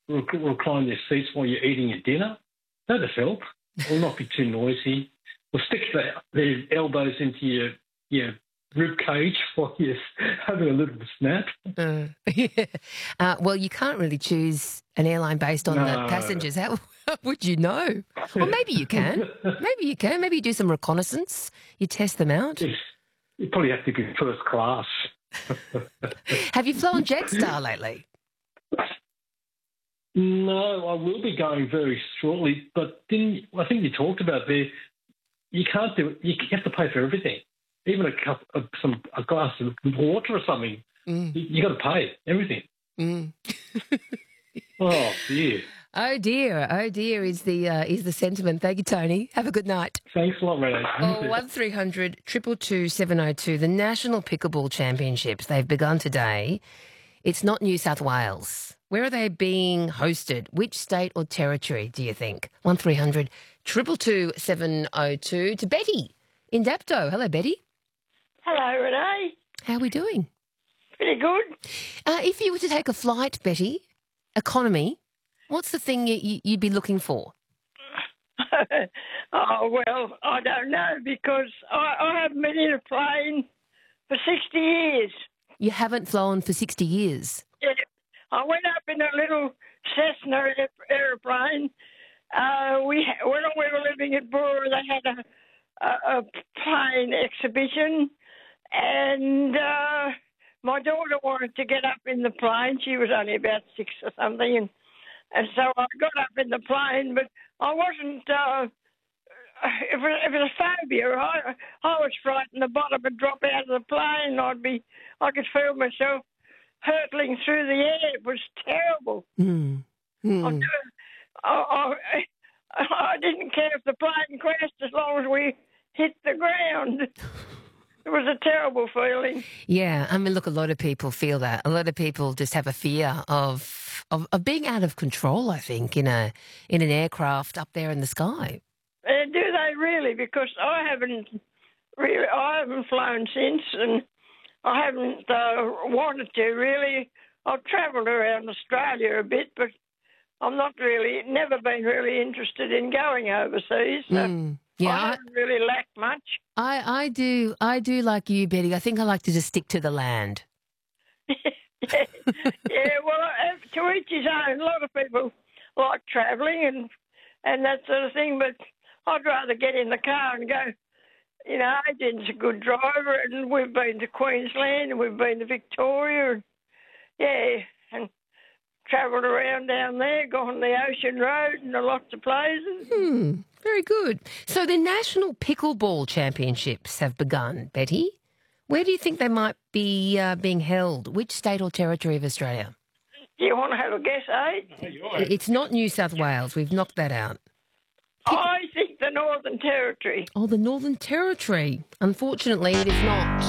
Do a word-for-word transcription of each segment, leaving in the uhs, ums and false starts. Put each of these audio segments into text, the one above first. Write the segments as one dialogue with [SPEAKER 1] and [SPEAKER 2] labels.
[SPEAKER 1] rec- recline their seats while you're eating your dinner. That'd help. Or not be too noisy. Or stick their, their elbows into your your rib cage while you're having a little snap.
[SPEAKER 2] Uh, yeah. Uh, well, you can't really choose an airline based on
[SPEAKER 1] No.
[SPEAKER 2] the passengers. How, how would you know? Or maybe you can. Maybe you can. Maybe you do some reconnaissance. You test them out.
[SPEAKER 1] Yes. You probably have to be first class.
[SPEAKER 2] Have you flown Jetstar lately?
[SPEAKER 1] No, I will be going very shortly, but didn't I think you talked about there? You can't do it. You have to pay for everything, even a cup of some a glass of water or something.
[SPEAKER 2] Mm.
[SPEAKER 1] You, you got to pay everything.
[SPEAKER 2] Mm.
[SPEAKER 1] Oh dear.
[SPEAKER 2] Oh dear, oh dear is the uh, is the sentiment. Thank you, Tony. Have a good night.
[SPEAKER 1] Thanks a lot, Renee.
[SPEAKER 2] Oh, one three hundred two two seven oh two. The National Pickleball Championships, they've begun today. It's not New South Wales. Where are they being hosted? Which state or territory do you think? one three hundred two two seven oh two. To Betty in Dapto. Hello, Betty.
[SPEAKER 3] Hello, Renee.
[SPEAKER 2] How are we doing?
[SPEAKER 3] Pretty good.
[SPEAKER 2] Uh, if you were to take a flight, Betty, economy, what's the thing you, you, you'd be looking for?
[SPEAKER 3] Oh, well, I don't know because I, I haven't been in a plane for sixty years.
[SPEAKER 2] You haven't flown for sixty years.
[SPEAKER 3] Yeah. I went up in a little Cessna aer- aeroplane. Uh, we when we were living at Bora, they had a, a, a plane exhibition, and uh, my daughter wanted to get up in the plane. She was only about six or something, and and so I got up in the plane, but I wasn't. Uh, If it, if it was a phobia, I, I was frightened the bottom would drop out of the plane. I'd be, I could feel myself hurtling through the air. It was terrible.
[SPEAKER 2] Mm. Mm.
[SPEAKER 3] I, I, I, I didn't care if the plane crashed as long as we hit the ground. It was a terrible feeling.
[SPEAKER 2] Yeah, I mean, look, a lot of people feel that. A lot of people just have a fear of of, of being out of control. I think in a in an aircraft up there in the sky.
[SPEAKER 3] Uh, do they really? Because I haven't really, I haven't flown since, and I haven't uh, wanted to really. I've travelled around Australia a bit, but I'm not really, never been really interested in going overseas. So
[SPEAKER 2] Mm. Yeah,
[SPEAKER 3] I
[SPEAKER 2] I,
[SPEAKER 3] haven't really lacked much.
[SPEAKER 2] I I do I do like you, Betty. I think I like to just stick to the land.
[SPEAKER 3] yeah, yeah, well, uh, to each his own. A lot of people like travelling and and that sort of thing, but I'd rather get in the car and go. You know, Adrian's a good driver, and we've been to Queensland, and we've been to Victoria, and yeah, and travelled around down there, gone the Ocean Road and lots of places.
[SPEAKER 2] Hmm, very good. So the National Pickleball Championships have begun, Betty. Where do you think they might be uh, being held? Which state or territory of Australia?
[SPEAKER 3] Do you want to have a guess, eh?
[SPEAKER 2] It's not New South Wales. We've knocked that out.
[SPEAKER 3] I think the Northern Territory.
[SPEAKER 2] Oh, the Northern Territory. Unfortunately, it is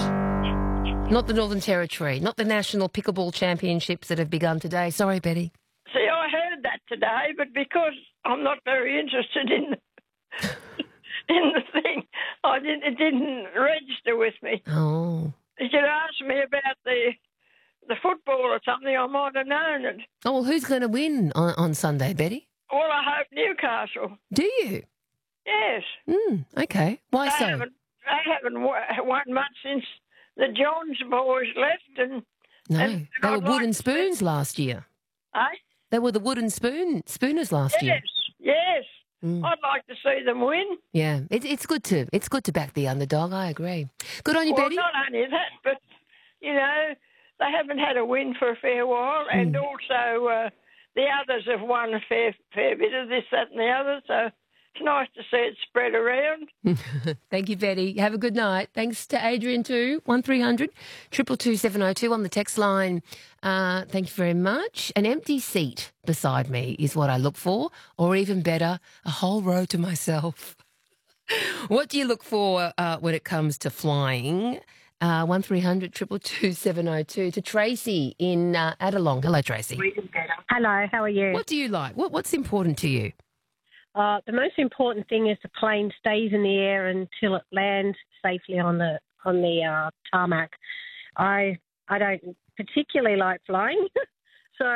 [SPEAKER 2] not. Not the Northern Territory. Not the National Pickleball Championships that have begun today. Sorry, Betty.
[SPEAKER 3] See, I heard that today, but because I'm not very interested in the, in the thing, I didn't. It didn't register with me.
[SPEAKER 2] Oh.
[SPEAKER 3] If you'd asked me about the the football or something, I might have known it.
[SPEAKER 2] Oh, well, who's going to win on, on Sunday, Betty?
[SPEAKER 3] Well, I hope Newcastle.
[SPEAKER 2] Do you?
[SPEAKER 3] Yes.
[SPEAKER 2] Mm, okay. Why
[SPEAKER 3] They
[SPEAKER 2] so?
[SPEAKER 3] haven't, they haven't wa- won much since the Johns boys left. And
[SPEAKER 2] No,
[SPEAKER 3] and
[SPEAKER 2] they were
[SPEAKER 3] I'd like
[SPEAKER 2] wooden
[SPEAKER 3] to see-
[SPEAKER 2] spoons last year.
[SPEAKER 3] Eh?
[SPEAKER 2] They were the wooden spoon spooners last year.
[SPEAKER 3] Yes, yes.
[SPEAKER 2] Mm.
[SPEAKER 3] I'd like to see them win.
[SPEAKER 2] Yeah, it's it's good to it's good to back the underdog. I agree. Good on you,
[SPEAKER 3] Well,
[SPEAKER 2] Betty.
[SPEAKER 3] not only that, but, you know, they haven't had a win for a fair while. And
[SPEAKER 2] Mm.
[SPEAKER 3] also uh, the others have won a fair, fair bit of this, that and the other. So it's nice to see it spread around.
[SPEAKER 2] Thank you, Betty. Have a good night. Thanks to Adrian too. One three hundred two two seven oh two on the text line. Uh, thank you very much. An empty seat beside me is what I look for, or even better, a whole row to myself. What do you look for uh, when it comes to flying? Uh, one three hundred two two seven oh two. To Tracy in uh, Adelong. Hello, Tracy.
[SPEAKER 4] Hello, how are you?
[SPEAKER 2] What do you like? What What's important to you?
[SPEAKER 4] Uh, the most important thing is the plane stays in the air until it lands safely on the on the uh, tarmac. I I don't particularly like flying, so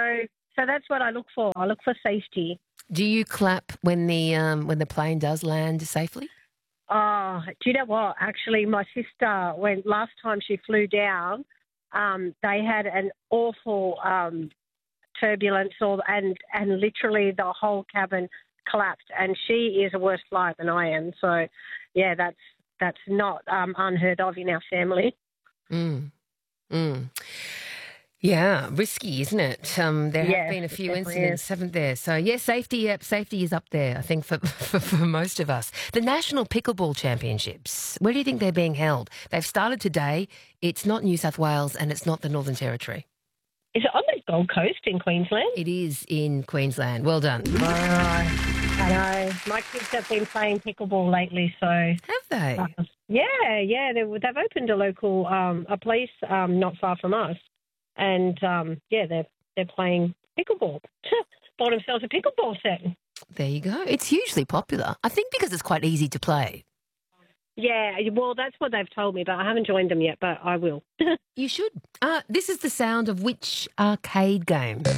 [SPEAKER 4] So that's what I look for. I look for safety.
[SPEAKER 2] Do you clap when the um, when the plane does land safely?
[SPEAKER 4] Oh, do you know what? Actually, my sister, when last time she flew down, um, they had an awful um, turbulence, or, and and literally the whole cabin collapsed. And she is a worse flight than I am. So, yeah, that's that's not um, unheard of in our family.
[SPEAKER 2] Mm. Mm. Yeah, risky, isn't it? Um, there have
[SPEAKER 4] Yes,
[SPEAKER 2] been a few
[SPEAKER 4] it definitely
[SPEAKER 2] incidents,
[SPEAKER 4] is.
[SPEAKER 2] haven't there? So, yeah, safety, yep, safety is up there, I think, for, for, for most of us. The National Pickleball Championships, where do you think they're being held? They've started today. It's not New South Wales and it's not the Northern Territory.
[SPEAKER 4] Is it on the Gold Coast in Queensland?
[SPEAKER 2] It is in Queensland. Well done.
[SPEAKER 4] Oh, I know. My kids have been playing pickleball lately, so...
[SPEAKER 2] Have they?
[SPEAKER 4] Uh, yeah, yeah. They, they've opened a local, um, a place um, not far from us. And, um, yeah, they're, they're playing pickleball. Bought themselves a pickleball set.
[SPEAKER 2] There you go. It's hugely popular. I think because it's quite easy to play.
[SPEAKER 4] Yeah, well, that's what they've told me, but I haven't joined them yet, but I will.
[SPEAKER 2] You should. Uh, this is the sound of which arcade game?